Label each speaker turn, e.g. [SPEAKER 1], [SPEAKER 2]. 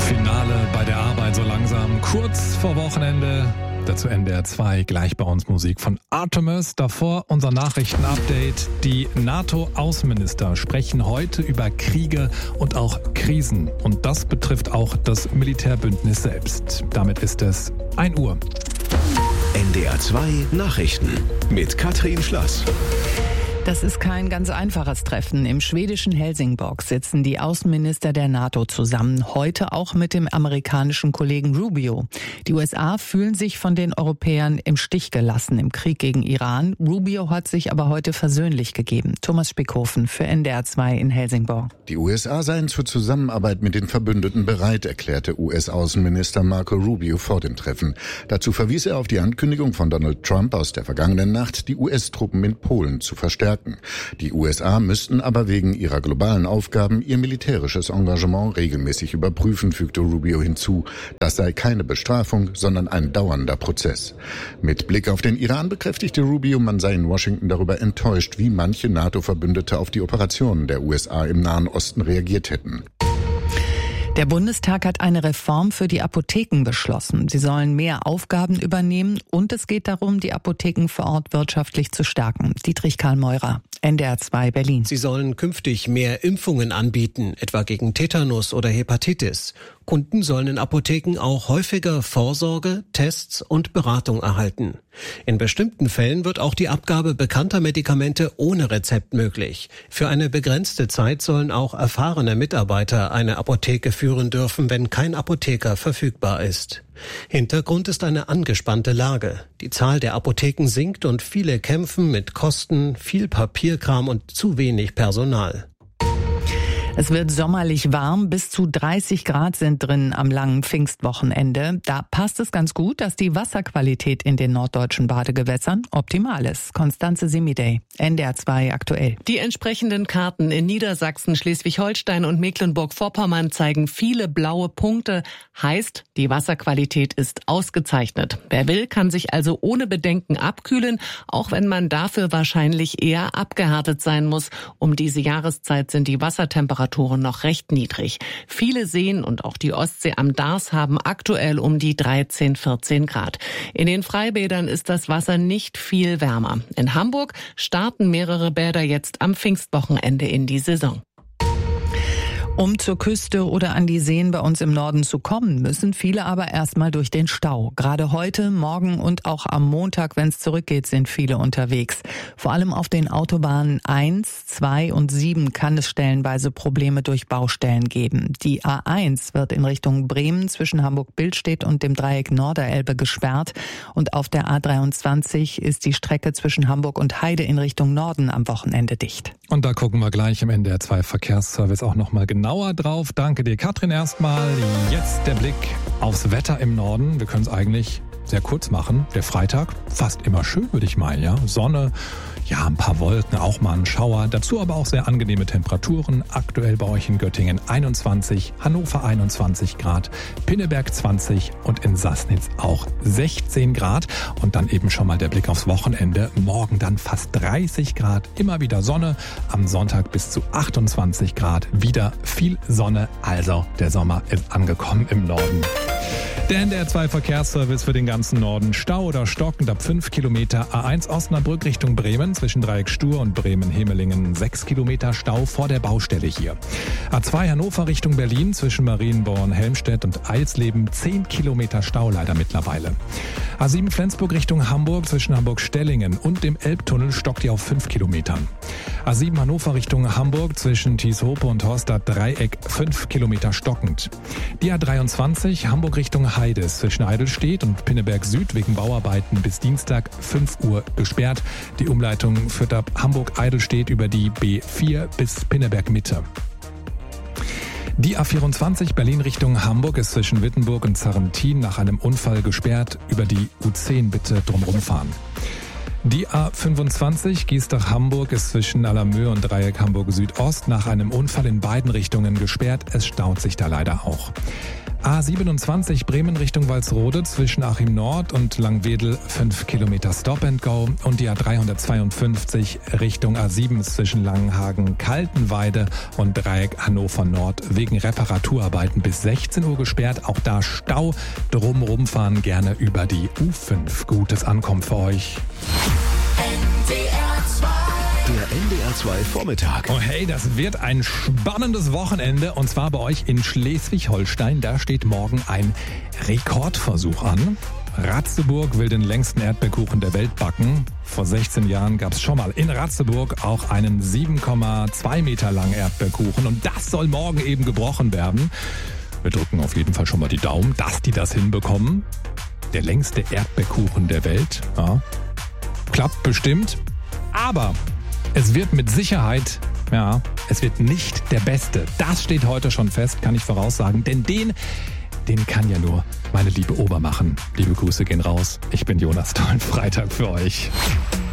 [SPEAKER 1] Finale bei der Arbeit so langsam, kurz vor Wochenende. Dazu NDR 2, gleich bei uns Musik von Artemis. Davor unser Nachrichtenupdate. Die NATO-Außenminister sprechen heute über Kriege und auch Krisen. Und das betrifft auch das Militärbündnis selbst. Damit ist es 1 Uhr.
[SPEAKER 2] NDR 2 Nachrichten mit Katrin Schloss.
[SPEAKER 3] Das ist kein ganz einfaches Treffen. Im schwedischen Helsingborg sitzen die Außenminister der NATO zusammen. Heute auch mit dem amerikanischen Kollegen Rubio. Die USA fühlen sich von den Europäern im Stich gelassen im Krieg gegen Iran. Rubio hat sich aber heute versöhnlich gegeben. Thomas Spickhofen für NDR 2 in Helsingborg.
[SPEAKER 4] Die USA seien zur Zusammenarbeit mit den Verbündeten bereit, erklärte US-Außenminister Marco Rubio vor dem Treffen. Dazu verwies er auf die Ankündigung von Donald Trump aus der vergangenen Nacht, die US-Truppen in Polen zu verstärken. Die USA müssten aber wegen ihrer globalen Aufgaben ihr militärisches Engagement regelmäßig überprüfen, fügte Rubio hinzu. Das sei keine Bestrafung, sondern ein dauernder Prozess. Mit Blick auf den Iran bekräftigte Rubio, man sei in Washington darüber enttäuscht, wie manche NATO-Verbündete auf die Operationen der USA im Nahen Osten reagiert hätten.
[SPEAKER 3] Der Bundestag hat eine Reform für die Apotheken beschlossen. Sie sollen mehr Aufgaben übernehmen und es geht darum, die Apotheken vor Ort wirtschaftlich zu stärken. Dietrich Karl Meurer, NDR 2 Berlin.
[SPEAKER 5] Sie sollen künftig mehr Impfungen anbieten, etwa gegen Tetanus oder Hepatitis. Kunden sollen in Apotheken auch häufiger Vorsorge, Tests und Beratung erhalten. In bestimmten Fällen wird auch die Abgabe bekannter Medikamente ohne Rezept möglich. Für eine begrenzte Zeit sollen auch erfahrene Mitarbeiter eine Apotheke führen dürfen, wenn kein Apotheker verfügbar ist. Hintergrund ist eine angespannte Lage. Die Zahl der Apotheken sinkt und viele kämpfen mit Kosten, viel Papierkram und zu wenig Personal.
[SPEAKER 3] Es wird sommerlich warm, bis zu 30 Grad sind drin am langen Pfingstwochenende. Da passt es ganz gut, dass die Wasserqualität in den norddeutschen Badegewässern optimal ist. Konstanze Semidey, NDR 2 aktuell.
[SPEAKER 6] Die entsprechenden Karten in Niedersachsen, Schleswig-Holstein und Mecklenburg-Vorpommern zeigen viele blaue Punkte. Heißt, die Wasserqualität ist ausgezeichnet. Wer will, kann sich also ohne Bedenken abkühlen, auch wenn man dafür wahrscheinlich eher abgehärtet sein muss. Um diese Jahreszeit sind die Wassertemperaturen noch recht niedrig. Viele Seen und auch die Ostsee am Dars haben aktuell um die 13, 14 Grad. In den Freibädern ist das Wasser nicht viel wärmer. In Hamburg starten mehrere Bäder jetzt am Pfingstwochenende in die Saison.
[SPEAKER 3] Um zur Küste oder an die Seen bei uns im Norden zu kommen, müssen viele aber erstmal durch den Stau. Gerade heute, morgen und auch am Montag, wenn es zurückgeht, sind viele unterwegs. Vor allem auf den Autobahnen 1, 2 und 7 kann es stellenweise Probleme durch Baustellen geben. Die A1 wird in Richtung Bremen zwischen Hamburg-Billstedt und dem Dreieck Norderelbe gesperrt. Und auf der A23 ist die Strecke zwischen Hamburg und Heide in Richtung Norden am Wochenende dicht.
[SPEAKER 1] Und da gucken wir gleich im NDR 2 Verkehrsservice auch nochmal genauer drauf. Danke dir, Katrin, erstmal. Jetzt der Blick aufs Wetter im Norden. Wir können es eigentlich sehr kurz machen. Der Freitag, fast immer schön, würde ich meinen, ja. Sonne, ja, ein paar Wolken, auch mal ein Schauer. Dazu aber auch sehr angenehme Temperaturen. Aktuell bei euch in Göttingen 21, Hannover 21 Grad, Pinneberg 20 und in Sassnitz auch 16 Grad. Und dann eben schon mal der Blick aufs Wochenende. Morgen dann fast 30 Grad, immer wieder Sonne. Am Sonntag bis zu 28 Grad, wieder viel Sonne. Also der Sommer ist angekommen im Norden. Der NDR 2 Verkehrsservice für den ganzen Norden. Stau oder stockend ab 5 Kilometer. A1 Osnabrück Richtung Bremen zwischen Dreieck Stur und Bremen-Hemelingen 6 Kilometer Stau vor der Baustelle hier. A2 Hannover Richtung Berlin zwischen Marienborn, Helmstedt und Eilsleben 10 Kilometer Stau leider mittlerweile. A7 Flensburg Richtung Hamburg zwischen Hamburg-Stellingen und dem Elbtunnel stockt ihr auf 5 Kilometern. A7 Hannover Richtung Hamburg zwischen Thieshope und Horstadt Dreieck 5 Kilometer stockend. Die A23 Hamburg Richtung Heide zwischen Eidelstedt und Pinneberg Süd wegen Bauarbeiten bis Dienstag 5 Uhr gesperrt. Die Umleitung führt ab Hamburg-Eidelstedt über die B4 bis Pinneberg Mitte. Die A24 Berlin Richtung Hamburg ist zwischen Wittenburg und Zarrentin nach einem Unfall gesperrt. Über die U10 bitte drumherum fahren. Die A25 Giesdach-Hamburg ist zwischen Allermöhe und Dreieck Hamburg Südost nach einem Unfall in beiden Richtungen gesperrt. Es staut sich da leider auch. A27 Bremen Richtung Walsrode zwischen Achim Nord und Langwedel 5 Kilometer Stop and Go und die A352 Richtung A7 zwischen Langenhagen, Kaltenweide und Dreieck Hannover Nord wegen Reparaturarbeiten bis 16 Uhr gesperrt. Auch da Stau. Drumherum fahren gerne über die U5. Gutes Ankommen für euch.
[SPEAKER 2] Der NDR 2 Vormittag.
[SPEAKER 1] Oh hey, das wird ein spannendes Wochenende und zwar bei euch in Schleswig-Holstein. Da steht morgen ein Rekordversuch an. Ratzeburg will den längsten Erdbeerkuchen der Welt backen. Vor 16 Jahren gab es schon mal in Ratzeburg auch einen 7,2 Meter langen Erdbeerkuchen und das soll morgen eben gebrochen werden. Wir drücken auf jeden Fall schon mal die Daumen, dass die das hinbekommen. Der längste Erdbeerkuchen der Welt. Ja. Klappt bestimmt, aber es wird mit Sicherheit, es wird nicht der Beste. Das steht heute schon fest, kann ich voraussagen. Denn den kann ja nur meine liebe Oma machen. Liebe Grüße gehen raus. Ich bin Jonas, tollen Freitag für euch.